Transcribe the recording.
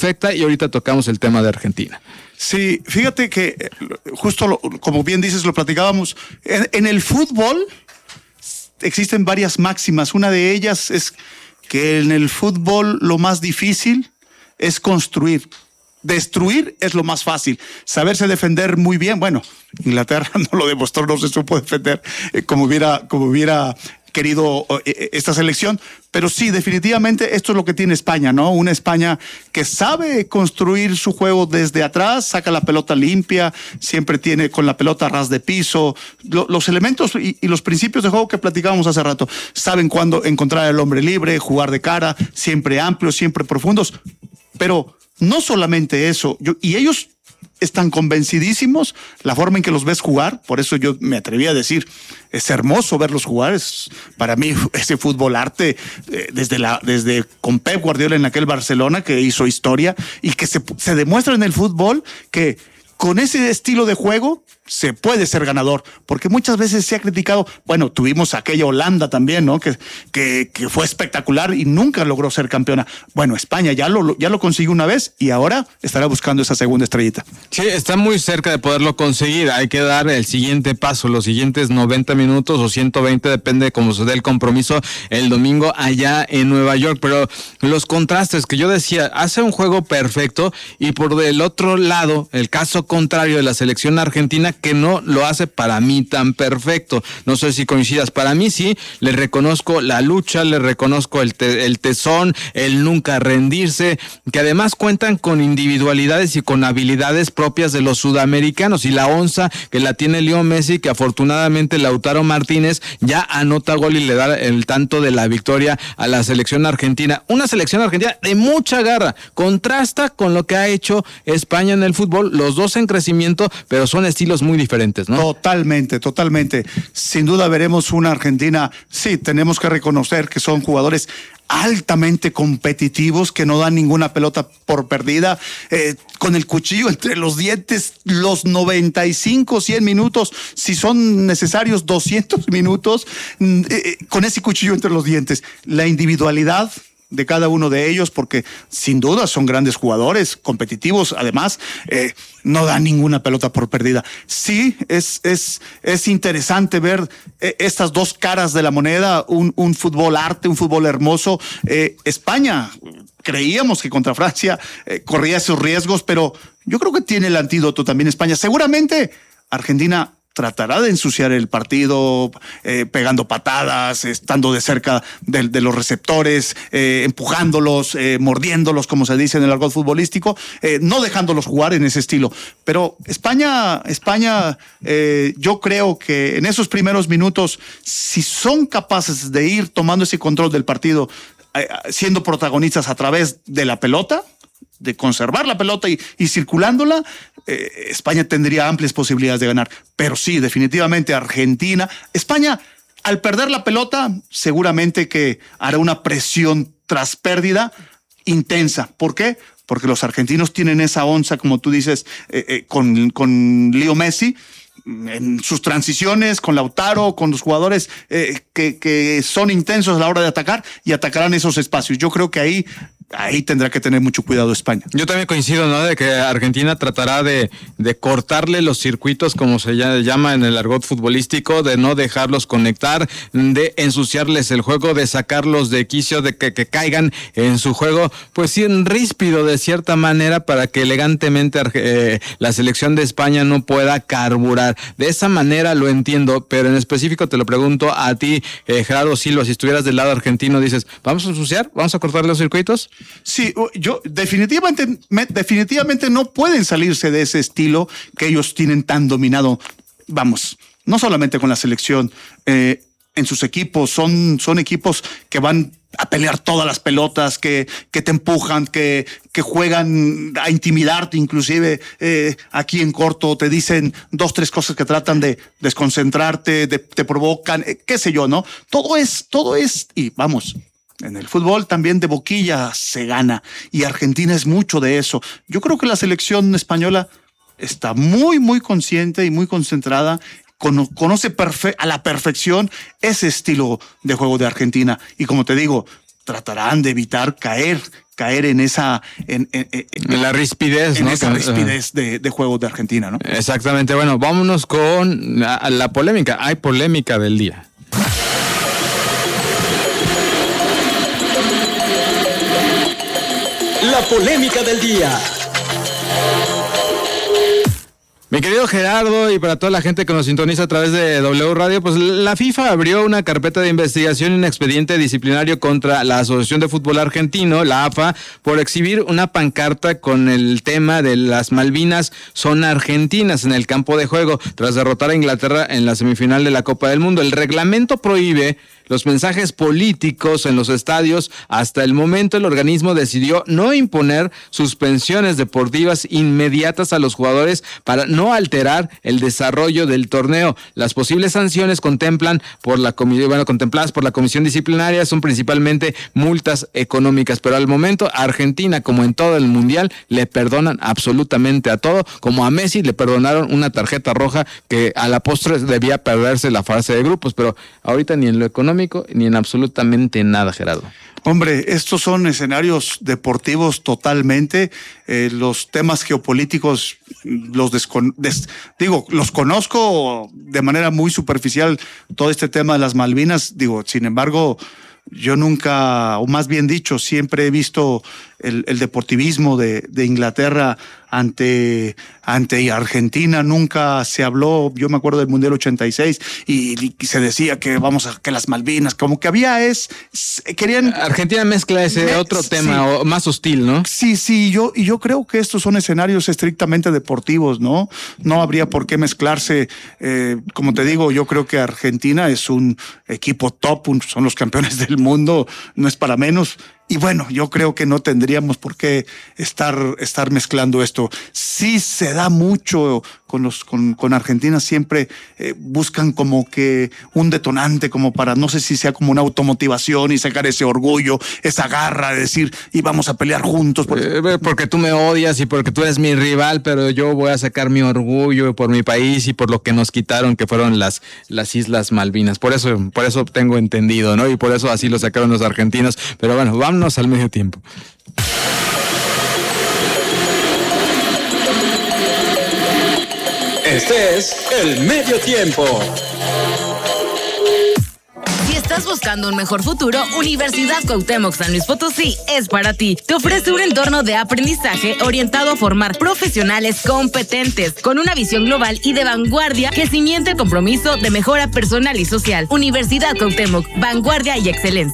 perfecta, y ahorita tocamos el tema de Argentina. Sí, fíjate que justo como bien dices, lo platicábamos, en el fútbol existen varias máximas. Una de ellas es que en el fútbol lo más difícil es construir. Destruir es lo más fácil. Saberse defender muy bien. Bueno, Inglaterra no lo demostró, no se supo defender como hubiera querido esta selección, pero sí, definitivamente esto es lo que tiene España, ¿no? Una España que sabe construir su juego desde atrás, saca la pelota limpia, siempre tiene con la pelota a ras de piso, los elementos y los principios de juego que platicábamos hace rato. Saben cuándo encontrar el hombre libre, jugar de cara, siempre amplios, siempre profundos, pero no solamente eso, y ellos están convencidísimos la forma en que los ves jugar. Por eso yo me atreví a decir, es hermoso verlos jugar. Es para mí ese fútbol arte, desde con Pep Guardiola en aquel Barcelona que hizo historia, y que se demuestra en el fútbol que con ese estilo de juego se puede ser ganador, porque muchas veces se ha criticado. Bueno, tuvimos aquella Holanda también, ¿no? Que fue espectacular y nunca logró ser campeona. Bueno, España ya lo consiguió una vez y ahora estará buscando esa segunda estrellita. Sí, está muy cerca de poderlo conseguir. Hay que dar el siguiente paso, los siguientes 90 minutos o 120, depende de cómo se dé el compromiso el domingo allá en Nueva York. Pero los contrastes que yo decía, hace un juego perfecto, y por el otro lado, el caso contrario de la selección argentina, que no lo hace para mí tan perfecto. No sé si coincidas, para mí sí, le reconozco la lucha, le reconozco el tesón, el nunca rendirse, que además cuentan con individualidades y con habilidades propias de los sudamericanos, y la onza que la tiene Leo Messi, que afortunadamente Lautaro Martínez ya anota gol y le da el tanto de la victoria a la selección argentina. Una selección argentina de mucha garra, contrasta con lo que ha hecho España en el fútbol, los dos en crecimiento, pero son estilos muy diferentes, ¿no? Totalmente. Sin duda veremos una Argentina, sí, tenemos que reconocer que son jugadores altamente competitivos, que no dan ninguna pelota por perdida, con el cuchillo entre los dientes, los 95, 100 minutos, si son necesarios 200 minutos, con ese cuchillo entre los dientes. La individualidad de cada uno de ellos, porque sin duda son grandes jugadores, competitivos, además, no dan ninguna pelota por perdida. Sí, es interesante ver estas dos caras de la moneda, un fútbol arte, un fútbol hermoso. España, creíamos que contra Francia corría esos riesgos, pero yo creo que tiene el antídoto también España. Seguramente Argentina tratará de ensuciar el partido, pegando patadas, estando de cerca de los receptores, empujándolos, mordiéndolos, como se dice en el argot futbolístico, no dejándolos jugar en ese estilo. Pero España, yo creo que en esos primeros minutos, si son capaces de ir tomando ese control del partido, siendo protagonistas a través de la pelota, de conservar la pelota y circulándola, España tendría amplias posibilidades de ganar. Pero sí, definitivamente España, al perder la pelota, seguramente que hará una presión tras pérdida intensa. ¿Por qué? Porque los argentinos tienen esa onza, como tú dices, con Leo Messi, en sus transiciones, con Lautaro, con los jugadores que son intensos a la hora de atacar, y atacarán esos espacios. Yo creo que ahí tendrá que tener mucho cuidado España. Yo también coincido, ¿no? De que Argentina tratará de cortarle los circuitos, como se llama en el argot futbolístico, de no dejarlos conectar, de ensuciarles el juego, de sacarlos de quicio, de que caigan en su juego, pues sí, ríspido de cierta manera, para que elegantemente la selección de España no pueda carburar. De esa manera lo entiendo, pero en específico te lo pregunto a ti, Gerardo Silva, si estuvieras del lado argentino, dices, ¿vamos a ensuciar? ¿Vamos a cortar los circuitos? Sí, yo definitivamente no pueden salirse de ese estilo que ellos tienen tan dominado. Vamos, no solamente con la selección, en sus equipos, son equipos que van a pelear todas las pelotas, que te empujan, que juegan a intimidarte, inclusive aquí en corto te dicen 2, 3 cosas que tratan de desconcentrarte, te provocan, qué sé yo, ¿no? Todo es, y vamos, en el fútbol también de boquilla se gana, y Argentina es mucho de eso. Yo creo que la selección española está muy, muy consciente y muy concentrada, conoce a la perfección ese estilo de juego de Argentina, y como te digo, tratarán de evitar caer caer en esa en la rispidez, en ¿no? esa rispidez de juegos de Argentina, ¿no? Exactamente. Bueno, vámonos con la polémica. Hay polémica del día. La polémica del día. Mi querido Gerardo, y para toda la gente que nos sintoniza a través de W Radio, pues la FIFA abrió una carpeta de investigación y un expediente disciplinario contra la Asociación de Fútbol Argentino, la AFA, por exhibir una pancarta con el tema de las Malvinas son argentinas en el campo de juego, tras derrotar a Inglaterra en la semifinal de la Copa del Mundo. El reglamento prohíbe los mensajes políticos en los estadios. Hasta el momento el organismo decidió no imponer suspensiones deportivas inmediatas a los jugadores para no alterar el desarrollo del torneo. Las posibles sanciones contempladas por la comisión disciplinaria son principalmente multas económicas, pero al momento Argentina, como en todo el mundial, le perdonan absolutamente a todo, como a Messi le perdonaron una tarjeta roja que a la postre debía perderse la fase de grupos, pero ahorita ni en lo económico ni en absolutamente nada, Gerardo. Hombre, estos son escenarios deportivos totalmente. Los temas geopolíticos los conozco de manera muy superficial. Todo este tema de las Malvinas, sin embargo, yo nunca, o más bien dicho, siempre he visto el deportivismo de Inglaterra ante Argentina. Nunca se habló, yo me acuerdo del Mundial 86 y se decía que que las Malvinas, como que querían... Argentina mezcla ese otro tema, sí, más hostil, ¿no? Sí, yo creo que estos son escenarios estrictamente deportivos, ¿no? No habría por qué mezclarse. Como te digo, yo creo que Argentina es un equipo top, son los campeones del mundo, no es para menos. Y bueno, yo creo que no tendríamos por qué estar mezclando esto. Sí se da mucho con Argentina, siempre buscan como que un detonante, como para, no sé si sea como una automotivación y sacar ese orgullo, esa garra de decir, y vamos a pelear juntos. Porque tú me odias y porque tú eres mi rival, pero yo voy a sacar mi orgullo por mi país y por lo que nos quitaron, que fueron las Islas Malvinas. Por eso tengo entendido, ¿no? Y por eso así lo sacaron los argentinos. Pero bueno, vámonos al medio tiempo. Este es el medio tiempo. Si estás buscando un mejor futuro, Universidad Cuauhtémoc San Luis Potosí es para ti. Te ofrece un entorno de aprendizaje orientado a formar profesionales competentes, con una visión global y de vanguardia que cimienta el compromiso de mejora personal y social. Universidad Cuauhtémoc, vanguardia y excelencia.